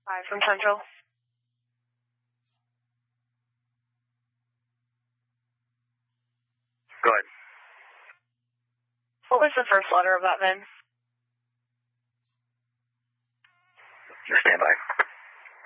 Hi, from Central. Go ahead. What was the first letter of that VIN? Stand by.